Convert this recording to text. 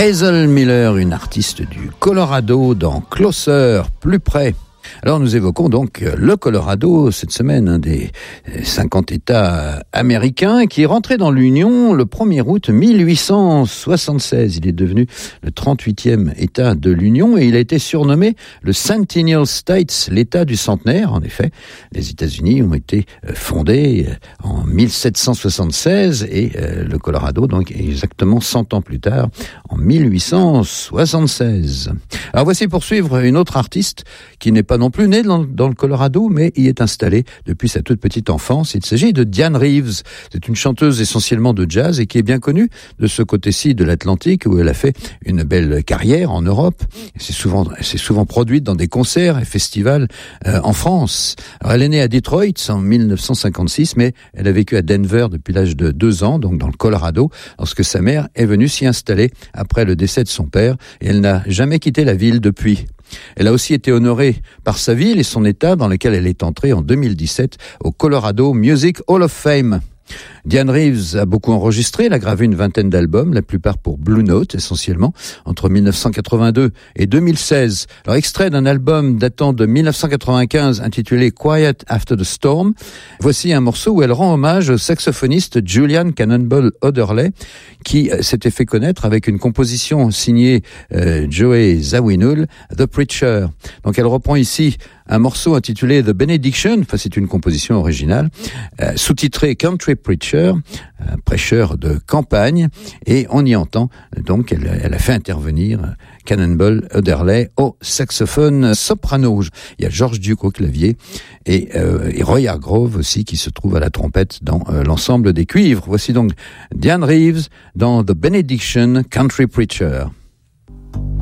Hazel Miller, une artiste du Colorado dans Closer, plus près. Alors nous évoquons donc le Colorado cette semaine, un des 50 États américains qui est rentré dans l'Union le 1er août 1876. Il est devenu le 38e État de l'Union et il a été surnommé le Centennial States, l'État du centenaire. En effet, les États-Unis ont été fondés en 1776 et le Colorado donc exactement 100 ans plus tard, en 1876. Alors voici pour suivre une autre artiste qui n'est pas non plus née dans le Colorado, mais y est installée depuis sa toute petite enfance. Il s'agit de Dianne Reeves. C'est une chanteuse essentiellement de jazz et qui est bien connue de ce côté-ci de l'Atlantique où elle a fait une belle carrière en Europe. Elle s'est souvent produite dans des concerts et festivals en France. Alors elle est née à Detroit en 1956, mais elle a vécu à Denver depuis l'âge de 2 ans, donc dans le Colorado, lorsque sa mère est venue s'y installer après le décès de son père et elle n'a jamais quitté la ville depuis. Elle a aussi été honorée par sa ville et son État dans lequel elle est entrée en 2017 au Colorado Music Hall of Fame. Dianne Reeves a beaucoup enregistré, elle a gravé une vingtaine d'albums, la plupart pour Blue Note essentiellement, entre 1982 et 2016. Alors extrait d'un album datant de 1995 intitulé Quiet After the Storm, voici un morceau où elle rend hommage au saxophoniste Julian Cannonball Adderley qui s'était fait connaître avec une composition signée Joey Zawinul, The Preacher. Donc elle reprend ici un morceau intitulé The Benediction, enfin c'est une composition originale, sous-titré Country Preacher, prêcheur de campagne, et on y entend donc elle a fait intervenir Cannonball Adderley au saxophone soprano. Il y a George Duke au clavier et Roy Hargrove aussi qui se trouve à la trompette dans l'ensemble des cuivres. Voici donc Dianne Reeves dans The Benediction, Country Preacher.